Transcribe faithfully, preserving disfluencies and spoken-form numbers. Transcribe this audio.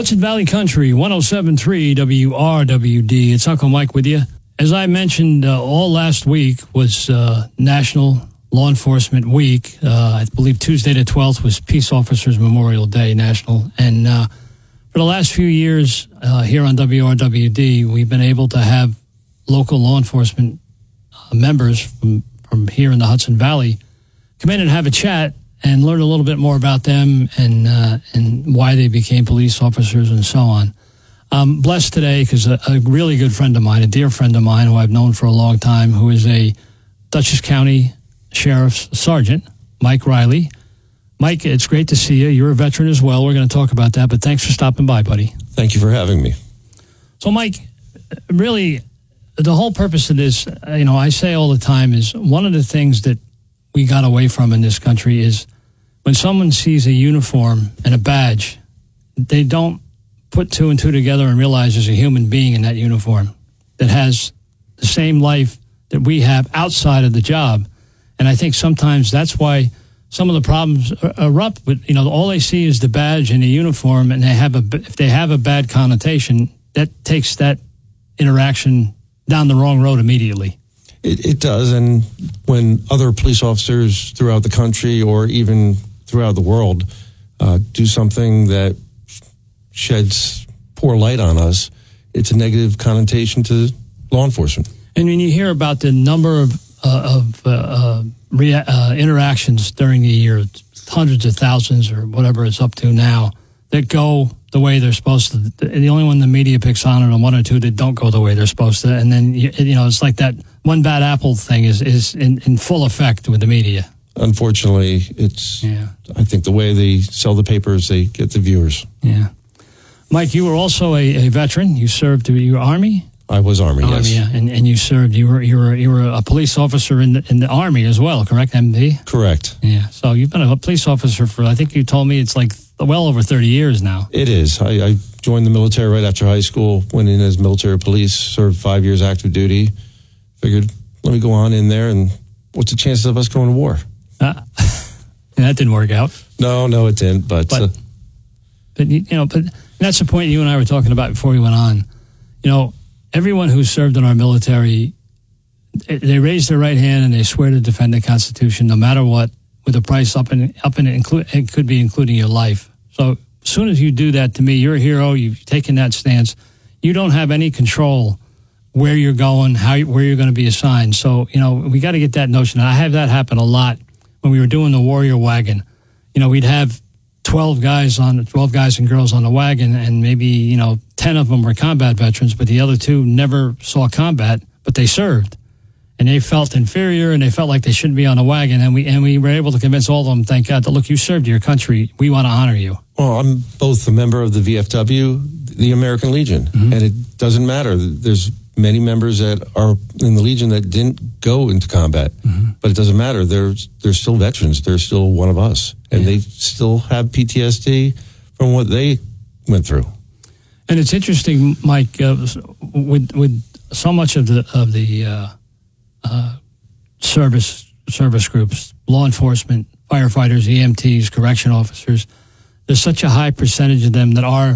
Hudson Valley Country, one oh seven point three W R W D. It's Uncle Mike with you. As I mentioned, uh, all last week was uh, National Law Enforcement Week. Uh, I believe Tuesday the twelfth was Peace Officers Memorial Day, National. And uh, for the last few years uh, here on W R W D, we've been able to have local law enforcement uh, members from, from here in the Hudson Valley come in and have a chat and learn a little bit more about them and uh, and why they became police officers and so on. I'm blessed today because a, a really good friend of mine, a dear friend of mine who I've known for a long time, who is a Dutchess County Sheriff's Sergeant, Mike Riley. Mike, it's great to see you. You're a veteran as well. We're going to talk about that, but thanks for stopping by, buddy. Thank you for having me. So, Mike, really, the whole purpose of this, you know, I say all the time, is one of the things that we got away from in this country is when someone sees a uniform and a badge, they don't put two and two together and realize there's a human being in that uniform that has the same life that we have outside of the job. And I think sometimes that's why some of the problems erupt. But, you know, all they see is the badge and the uniform, and they have a, if they have a bad connotation, that takes that interaction down the wrong road immediately. It, it does, and when other police officers throughout the country or even throughout the world uh, do something that sheds poor light on us, it's a negative connotation to law enforcement. And when you hear about the number of uh, of uh, uh, rea- uh, interactions during the year, hundreds of thousands or whatever it's up to now, that go the way they're supposed to. The only one the media picks on are one or two that don't go the way they're supposed to. And then, you know, it's like that one bad apple thing is, is in, in full effect with the media. Unfortunately, it's, yeah. I think the way they sell the papers, they get the viewers. Yeah. Mike, you were also a, a veteran. You served in your Army? I was Army, Army yes. Yeah, and, and you served, you were you were you were a police officer in the, in the Army as well, correct, M D? Correct. Yeah, so you've been a police officer for, I think you told me it's like well over thirty years now. It is. I, I joined the military right after high school, went in as military police, served five years active duty, figured, let me go on in there, and what's the chances of us going to war? Uh, that didn't work out. No, no, it didn't, but... But, uh, but you know, but that's the point you and I were talking about before we went on. You know, everyone who served in our military, they raise their right hand and they swear to defend the Constitution no matter what, with a price up in up in it, include, it could be including your life. So as soon as you do that to me, you're a hero. You've taken that stance. You don't have any control where you're going, how where you're going to be assigned. So, you know, we got to get that notion. I have that happen a lot when we were doing the Warrior Wagon. You know, we'd have twelve guys on twelve guys and girls on the wagon, and maybe, you know, ten of them were combat veterans, but the other two never saw combat, but they served. And they felt inferior, and they felt like they shouldn't be on the wagon. And we and we were able to convince all of them, thank God, that, look, you served your country. We want to honor you. Well, I'm both a member of the V F W, the American Legion, mm-hmm. and it doesn't matter. There's many members that are in the Legion that didn't go into combat, mm-hmm. but it doesn't matter. They're, they're still veterans. They're still one of us, and yeah. they still have P T S D from what they went through. And it's interesting, Mike, uh, with with so much of the of the uh, uh, service service groups, law enforcement, firefighters, E M Ts, correction officers, there's such a high percentage of them that are